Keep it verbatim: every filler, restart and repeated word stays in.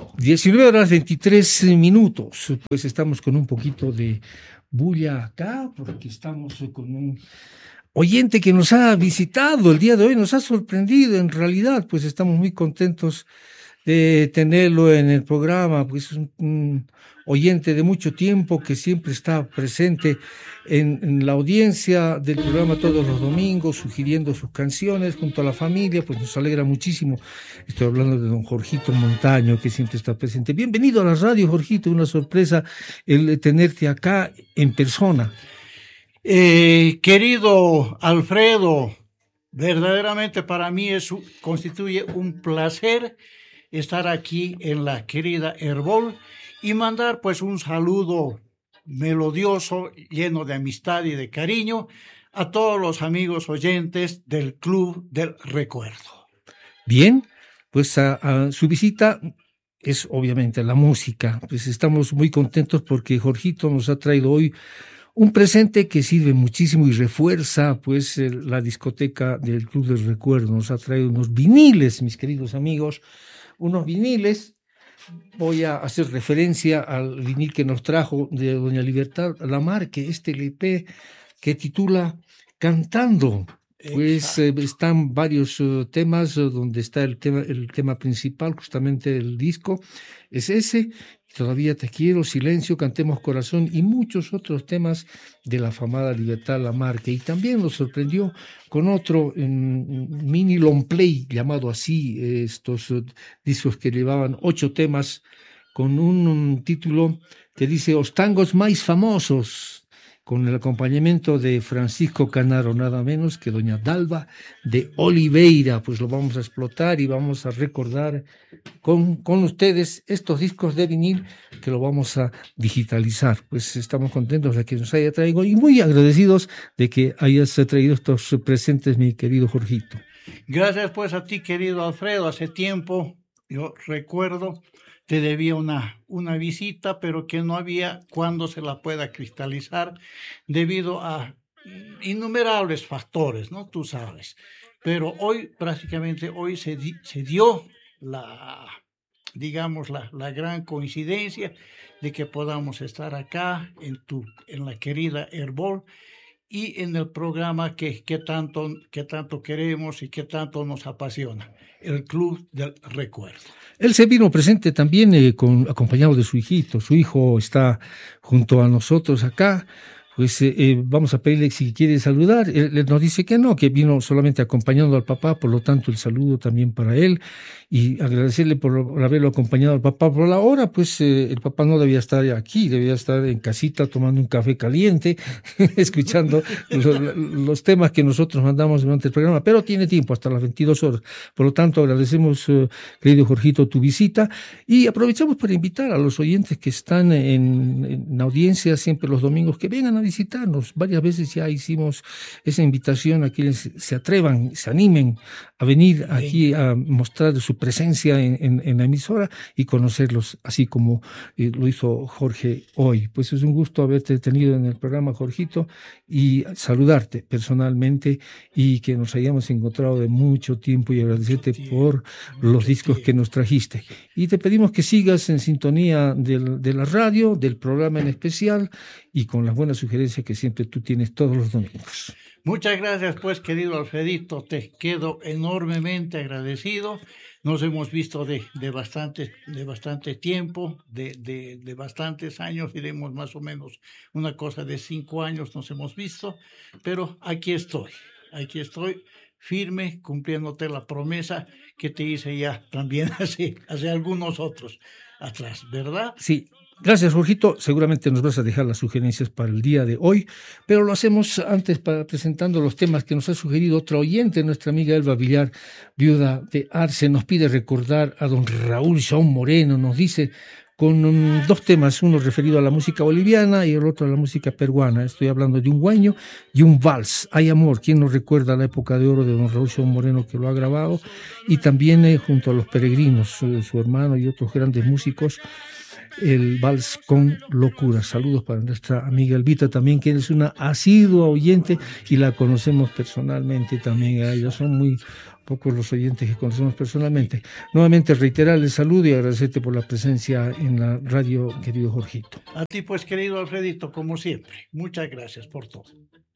diecinueve horas veintitrés minutos, pues estamos con un poquito de bulla acá, porque estamos con un oyente que nos ha visitado el día de hoy, nos ha sorprendido en realidad, pues estamos muy contentos de tenerlo en el programa, pues un, un oyente de mucho tiempo que siempre está presente en, en la audiencia del programa todos los domingos, sugiriendo sus canciones junto a la familia, pues nos alegra muchísimo. Estoy hablando de don Jorgito Montaño, que siempre está presente. Bienvenido a la radio, Jorgito, una sorpresa el tenerte acá en persona. Eh, querido Alfredo, verdaderamente para mí es, constituye un placer estar aquí en la querida Herbol y mandar pues un saludo melodioso, lleno de amistad y de cariño a todos los amigos oyentes del Club del Recuerdo. Bien, pues a, a su visita es obviamente la música. Pues estamos muy contentos porque Jorgito nos ha traído hoy un presente que sirve muchísimo y refuerza pues la discoteca del Club del Recuerdo. Nos ha traído unos viniles, mis queridos amigos, unos viniles. Voy a hacer referencia al vinil que nos trajo de doña Libertad Lamarque, este L P que titula Cantando. Pues eh, están varios uh, temas uh, donde está el tema, el tema principal justamente del disco, es ese, Todavía te quiero, Silencio, Cantemos Corazón y muchos otros temas de la afamada Libertad Lamarque. Y también nos sorprendió con otro um, mini long play, llamado así, eh, estos uh, discos que llevaban ocho temas con un, un título que dice Os tangos más famosos, con el acompañamiento de Francisco Canaro, nada menos que doña Dalva de Oliveira. Pues lo vamos a explotar y vamos a recordar con, con ustedes estos discos de vinil que lo vamos a digitalizar. Pues estamos contentos de que nos haya traído y muy agradecidos de que hayas traído estos presentes, mi querido Jorgito. Gracias pues a ti, querido Alfredo. Hace tiempo, yo recuerdo, te debía una, una visita, pero que no había cuándo se la pueda cristalizar debido a innumerables factores, ¿no? Tú sabes. Pero hoy, prácticamente hoy se, di, se dio la, digamos, la, la gran coincidencia de que podamos estar acá en, tu, en la querida Herbol y en el programa que, que, tanto, que tanto queremos y que tanto nos apasiona, el Club del Recuerdo. Él se vino presente también eh, con, acompañado de su hijito. Su hijo está junto a nosotros acá. Pues eh, eh, vamos a pedirle si quiere saludar. Él, él nos dice que no, que vino solamente acompañando al papá, por lo tanto el saludo también para él y agradecerle por, por haberlo acompañado al papá. Por la hora, pues eh, el papá no debía estar aquí, debía estar en casita tomando un café caliente, escuchando los, los temas que nosotros mandamos durante el programa, pero tiene tiempo hasta las veintidós horas. Por lo tanto, agradecemos, eh, querido Jorgito, tu visita y aprovechamos para invitar a los oyentes que están en, en audiencia siempre los domingos que vengan a visitarnos. Varias veces ya hicimos esa invitación a quienes se atrevan, se animen a venir aquí a mostrar su presencia en, en, en la emisora y conocerlos, así como eh, lo hizo Jorge hoy. Pues es un gusto haberte tenido en el programa, Jorgito, y saludarte personalmente y que nos hayamos encontrado de mucho tiempo y agradecerte por los discos que nos trajiste. Y te pedimos que sigas en sintonía del, de la radio, del programa en especial y con las buenas sugerencias que siempre tú tienes todos los domingos. Muchas gracias, pues, querido Alfredito, te quedo enormemente agradecido. Nos hemos visto de, de, bastante, de bastante tiempo, de, de, de bastantes años, diremos más o menos una cosa de cinco años nos hemos visto, pero aquí estoy, aquí estoy firme, cumpliéndote la promesa que te hice ya también hace, hace algunos otros atrás, ¿verdad? Sí. Gracias, Jorgito. Seguramente nos vas a dejar las sugerencias para el día de hoy, pero lo hacemos antes para presentando los temas que nos ha sugerido otra oyente, nuestra amiga Elba Villar, viuda de Arce. Nos pide recordar a don Raúl Shaun Moreno, nos dice, con um, dos temas, uno referido a la música boliviana y el otro a la música peruana. Estoy hablando de un guaño y un vals. Hay amor, ¿quién nos recuerda la época de oro de don Raúl Shaun Moreno que lo ha grabado? Y también eh, junto a los peregrinos, su, su hermano y otros grandes músicos, el vals con locura. Saludos para nuestra amiga Elvita también, que es una asidua oyente y la conocemos personalmente también. Ellos son muy pocos los oyentes que conocemos personalmente. Nuevamente reiterar el saludo y agradecerte por la presencia en la radio, querido Jorgito. A ti pues, querido Alfredito, como siempre, muchas gracias por todo.